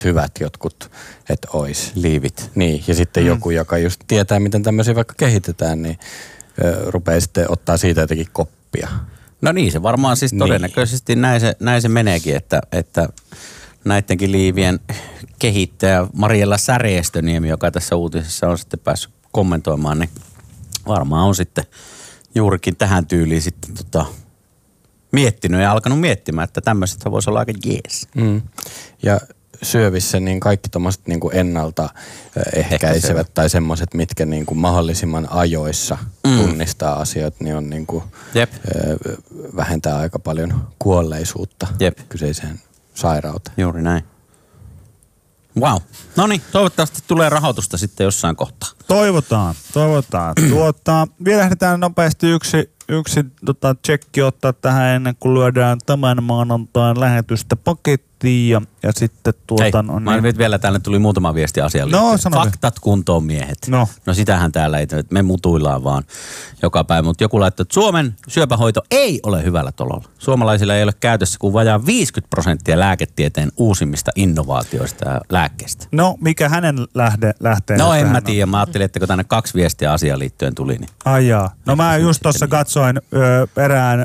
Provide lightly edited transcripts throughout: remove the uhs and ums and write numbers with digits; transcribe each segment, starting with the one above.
hyvät jotkut, että ois. Liivit. Niin, ja sitten joku, joka just tietää, miten tämmöisiä vaikka kehitetään, niin rupeaa sitten ottaa siitä jotenkin koppia. No niin, se varmaan siis todennäköisesti näin se meneekin, että näidenkin liivien kehittäjä Mariella Säreestöniemi, joka tässä uutisessa on sitten päässyt kommentoimaan, niin varmaan on sitten juurikin tähän tyyliin sitten miettinyt ja alkanut miettimään, että tämmöiset voisi olla aika jees. Ja syövissä niin kaikki tommoset niin kuin ennalta ehkäisevät tai semmoiset, mitkä niin kuin mahdollisimman ajoissa tunnistaa asioita, niin on niin kuin vähentää aika paljon kuolleisuutta kyseiseen sairauteen. Juuri näin. Wow. No niin, toivottavasti tulee rahoitusta sitten jossain kohtaa. Toivotaan. Vielä lähdetään nopeasti yksi tsekki ottaa tähän ennen kuin lyödään tämän maanantain lähetystä pakettiin ja sitten vielä tänne tuli muutama viesti asiaan liittyen. Faktat kuntoon, miehet. No sitähän täällä ei, me mutuillaan vaan joka päivä, mutta joku laittoi, että Suomen syöpähoito ei ole hyvällä tololla. Suomalaisilla ei ole käytössä kuin vajaa 50% lääketieteen uusimmista innovaatioista ja lääkkeistä. No, mikä hänen lähtee? No en mä tiedä, mä ajattelin, että kun tänne 2 viestiä asiaan liittyen tuli, niin... Ai jaa. No mä just tuossa katsoin erään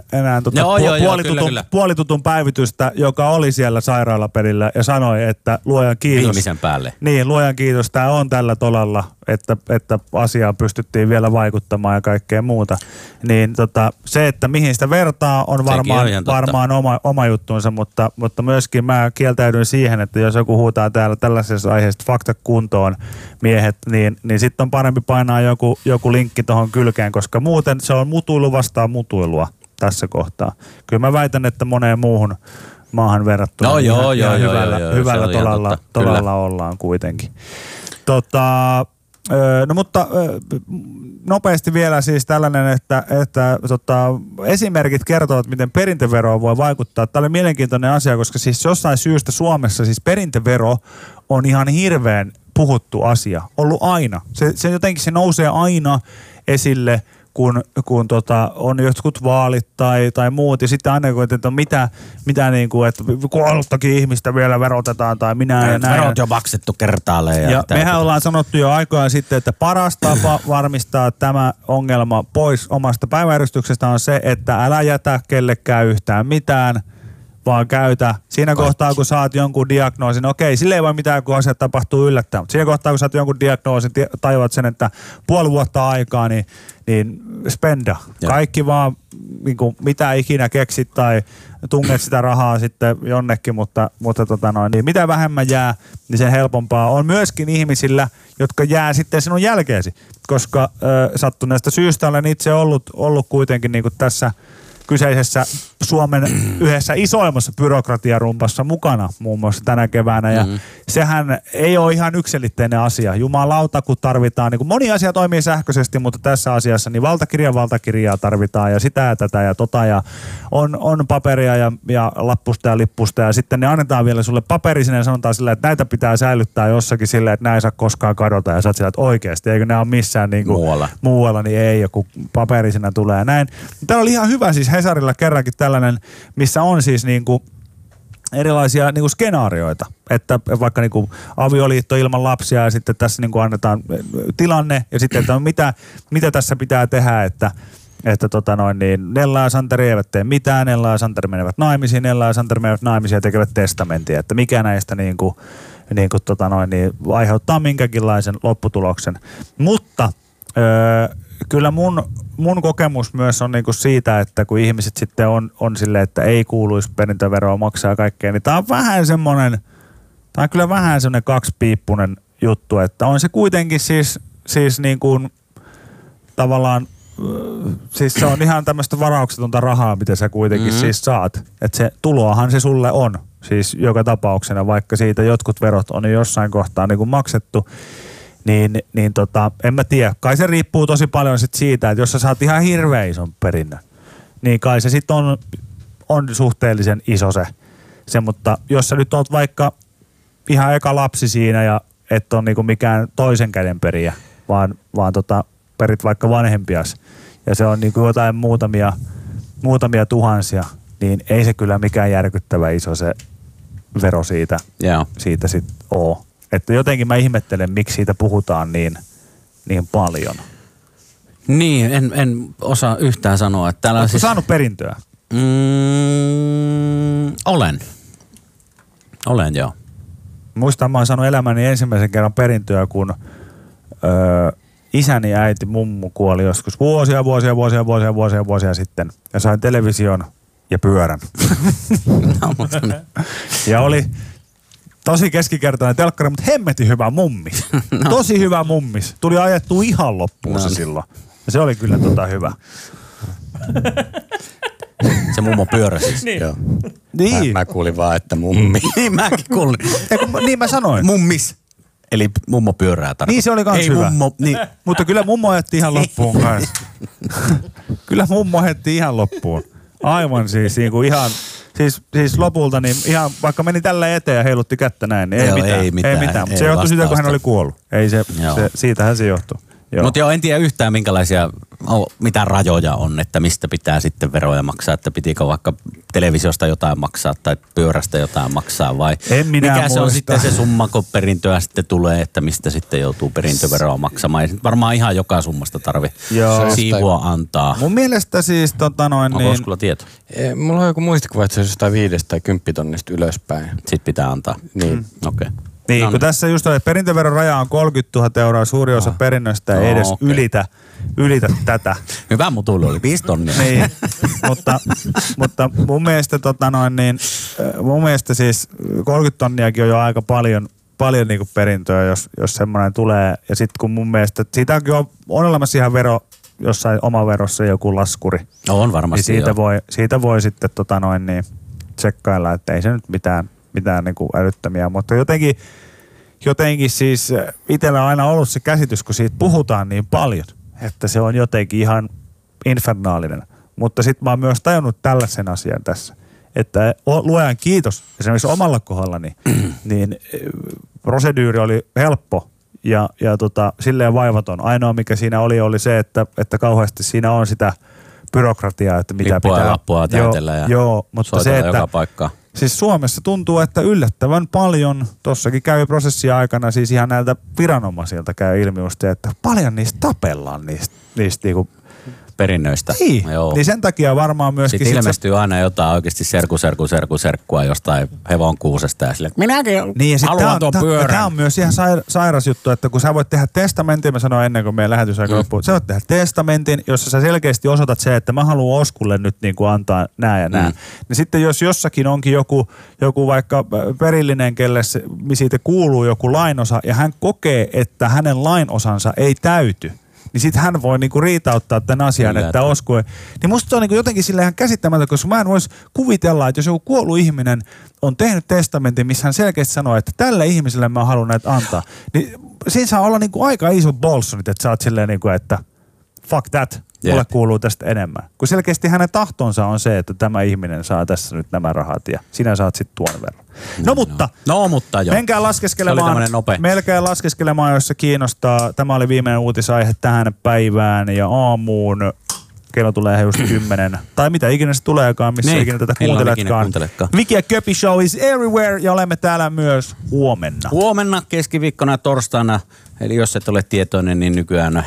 puolitutun päivitystä, joka oli siellä sairaalapelillä ja sanoi, että luojan kiitos. Viimeisen päälle. Niin, luojan kiitos, tämä on tällä tolalla, että asiaan pystyttiin vielä vaikuttamaan ja kaikkea muuta. Niin se, että mihin sitä vertaa on varmaan oma juttuunsa, mutta myöskin mä kieltäydyn siihen, että jos joku huutaa täällä tällaisessa aiheessa fakta kuntoon miehet, niin sitten on parempi painaa joku linkki tuohon kylkeen, koska muuten se on mutuilu vastaan mutuilua tässä kohtaa. Kyllä mä väitän, että moneen muuhun maahan verrattuna hyvällä tolalla ollaan kuitenkin. No mutta nopeasti vielä siis tällainen, että esimerkit kertovat, miten perintöveroon voi vaikuttaa. Tämä oli mielenkiintoinen asia, koska siis jossain syystä Suomessa siis perintövero on ihan hirveän puhuttu asia. Ollut aina. Se jotenkin se nousee aina esille, kun on jotkut vaalit tai muut, ja sitten aina kun, että mitä niin kuin, että kuollutakin ihmistä vielä verotetaan tai minä ja näin. Verot jo maksettu kertaalleen. Ja mehän ollaan sanottu jo aikoja sitten, että paras tapa varmistaa tämä ongelma pois omasta päiväjärjestyksestä on se, että älä jätä kellekään yhtään mitään, vaan käytä siinä kohtaa, kun saat jonkun diagnoosin. Okei, sille ei voi mitään, kun asiat tapahtuu yllättäen. Mutta siinä kohtaa, kun saat jonkun diagnoosin, tajuat sen, että puoli vuotta aikaa, niin spenda. Kaikki vaan, niin kuin, mitä ikinä keksit tai tunget sitä rahaa sitten jonnekin, mutta niin mitä vähemmän jää, niin sen helpompaa on myöskin ihmisillä, jotka jää sitten sinun jälkeesi. Koska sattuneesta syystä olen itse ollut kuitenkin niin kuin tässä kyseisessä Suomen yhdessä isoimmassa byrokratiarumpassa mukana muun muassa tänä keväänä. Ja sehän ei ole ihan yksiselitteinen asia. Jumalauta, kun tarvitaan, niin kuin moni asia toimii sähköisesti, mutta tässä asiassa niin valtakirjaa tarvitaan ja sitä ja tätä ja ja on paperia ja lappusta ja lippusta ja sitten ne annetaan vielä sulle paperisena ja sanotaan sillä, että näitä pitää säilyttää jossakin sillä, että näin ei saa koskaan kadota ja sä oot sillä, että oikeasti, eikö ne ole missään niin kuin muualla, niin ei, joku paperisena tulee ja näin. Tämä oli ihan hyvä siis Hesarilla kerrankin tällainen, missä on siis niinku erilaisia niinku skenaarioita, että vaikka niinku avioliitto ilman lapsia ja sitten tässä niinku annetaan tilanne ja sitten, että mitä tässä pitää tehdä, että Nella ja Santeri eivät tee mitään, Nella ja Santeri menevät naimisiin, Nella ja Santeri menevät naimisiin ja tekevät testamentia, että mikä näistä aiheuttaa minkäkinlaisen lopputuloksen. Mutta kyllä mun kokemus myös on niinku siitä, että kun ihmiset sitten on silleen, että ei kuuluisi perintöveroa maksaa ja kaikkea, niin tää on kyllä vähän semmoinen kaksipiippunen juttu, että on se kuitenkin siis niin kuin tavallaan, siis se on ihan tämmöistä varauksetonta rahaa, mitä sä kuitenkin siis saat. Että se tuloahan se sulle on, siis joka tapauksena, vaikka siitä jotkut verot on jo jossain kohtaa niin kuin maksettu. En mä tiedä. Kai se riippuu tosi paljon sit siitä, että jos sä saat ihan hirveän ison perinnön, niin kai se sitten on suhteellisen iso se. Mutta jos sä nyt oot vaikka ihan eka lapsi siinä ja et ole niinku mikään toisen käden periä, vaan perit vaikka vanhempias ja se on niinku jotain muutamia tuhansia, niin ei se kyllä mikään järkyttävä iso se vero siitä sit oo. Että jotenkin mä ihmettelen, miksi siitä puhutaan niin paljon. Niin, en osaa yhtään sanoa. Että täällä Oletko saanut perintöä? Olen joo. Muistan, mä oon saanut elämäni ensimmäisen kerran perintöä, kun isäni äiti mummu kuoli joskus vuosia sitten. Ja sain television ja pyörän. Ja oli tosi keskikertainen telkkari, mutta hemmetin hyvä mummis. Tosi hyvä mummis. Tuli ajettua ihan loppuun se silloin. Ja se oli kyllä hyvä. Se mummo pyörä siis. Niin. Joo. Niin. Mä kuulin vaan, että mummi. Niin mäkin kuulin. Niin mä sanoin. Mummis. Eli mummo pyörää tarkoittaa. Niin se oli kans hyvä. Mummo, niin. Mutta kyllä mummo ajetti ihan loppuun kanssa. Kyllä mummo ajetti ihan loppuun. Aivan siis niinku ihan... Siis lopulta niin ihan, vaikka meni tällä eteen ja heilutti kättä näin, niin ei mitään. Mutta se johtui siitä, kun hän oli kuollut. Ei siitähän se johtui. Mutta en tiedä yhtään mitä rajoja on, että mistä pitää sitten veroja maksaa, että pitikö vaikka televisiosta jotain maksaa tai pyörästä jotain maksaa vai mikä se on sitten se summa, kun perintöä sitten tulee, että mistä sitten joutuu perintöveroa maksamaan. Ei varmaan ihan joka summasta tarvitse siivua antaa. Mun mielestä siis onko sulla tieto? Mulla on joku muistikuva, että se on jostain 5 tai 10 tonnista ylöspäin. Sitten pitää antaa. Niin. Okei. Niin, kun tässä just oli, että perintöveron raja on 30 000 euroa, suuri osa perinnöstä ei edes ylitä tätä. Hyvä mutuilu oli 5 tonnia. Niin, mutta mun mielestä, mun mielestä siis 30 tonniakin on jo aika paljon niinku perintöä, jos semmoinen tulee. Ja sitten kun mun mielestä, siitäkin on olemassa ihan vero, jossain omaverossa joku laskuri. On varmasti niin siitä voi sitten tsekkailla, että ei se nyt mitään niinku älyttömiä, mutta jotenkin siis itsellä on aina ollut se käsitys, kun siitä puhutaan niin paljon, että se on jotenkin ihan infernaalinen. Mutta sitten mä oon myös tajunnut tällaisen asian tässä, että luojan kiitos, esimerkiksi omalla kohdallani, niin proseduuri oli helppo ja silleen vaivaton. Ainoa mikä siinä oli se, että kauheasti siinä on sitä byrokratiaa, että mitä lippua pitää. Ja lappua täytellä ja mutta se, että joka paikkaan. Siis Suomessa tuntuu, että yllättävän paljon, tossakin käy prosessin aikana, siis ihan näiltä viranomaisilta käy ilmi just, että paljon niistä tapellaan niistä niinku perinnöistä. Niin sen takia varmaan myöskin... Sitten ilmestyy aina jotain oikeasti serkkua jostain hevon kuusesta ja silleen, minäkin haluan tuon pyörän. Tämä on myös ihan sairas juttu, että kun sä voit tehdä testamentin, mä sanoin ennen kuin meidän lähetysaika loppuu, sä voit tehdä testamentin, jossa sä selkeästi osoitat se, että mä haluan Oskulle nyt niin kuin antaa nää ja nää. Niin sitten jos jossakin onkin joku vaikka perillinen, kelle siitä kuuluu joku lainosa ja hän kokee, että hänen lainosansa ei täyty, niin sitten hän voi niinku riitauttaa tämän asian, kyllä, että Osku ei. Niin musta se on niinku jotenkin silleen ihan käsittämätöntä, koska mä en vois kuvitella, että jos joku kuollut ihminen on tehnyt testamentin, missä hän selkeästi sanoo, että tälle ihmiselle mä haluan näitä antaa, niin siinä saa olla niinku aika iso bolsonit, että sä oot silleen niinku, että fuck that, mulle kuuluu tästä enemmän. Kun selkeästi hänen tahtonsa on se, että tämä ihminen saa tässä nyt nämä rahat ja sinä saat sitten tuon verran. No mutta joo. Menkää laskeskelemaan, jos se kiinnostaa. Tämä oli viimeinen uutisaihe tähän päivään ja aamuun. Kello tulee just 10. Tai mitä ikinä se tuleekaan, missä ikinä tätä kuunteletkaan. Viki ja Köpi Show is everywhere ja olemme täällä myös huomenna. Huomenna, keskiviikkona ja torstaina. Eli jos et ole tietoinen, niin nykyään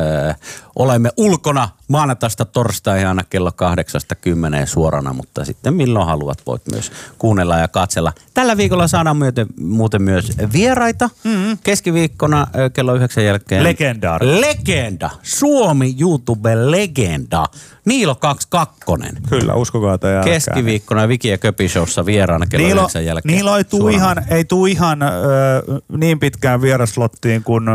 olemme ulkona maanantaista torstaihin aina kello 8-10 suorana, mutta sitten milloin haluat, voit myös kuunnella ja katsella. Tällä viikolla saadaan muuten myös vieraita. Keskiviikkona kello 9 jälkeen. Legenda. Suomi YouTube-legenda. Niilo 22. Kyllä, uskokaa tai älkää. Keskiviikkona Viki ja Köpi Showssa vieraana kello 9 jälkeen. Niilo ei tuu ihan niin pitkään vieraslottiin kuin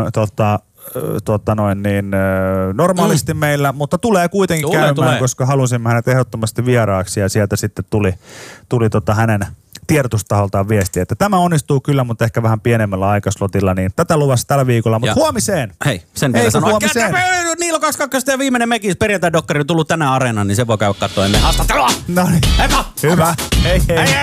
normaalisti meillä, mutta tulee kuitenkin käymään, koska halusimme hänet ehdottomasti vieraaksi ja sieltä sitten tuli hänen tiedotustaholtaan viesti, että tämä onnistuu kyllä, mutta ehkä vähän pienemmällä aikaslotilla, niin tätä luvassa tällä viikolla, mutta huomiseen! Hei, sen vielä sanoa, Niilo 22 ja viimeinen Mekis perjantai-dokkari on tullut tänään Areenaan, niin se voi käydä katsoa ennen haastattelua! No niin, hyvä, hei!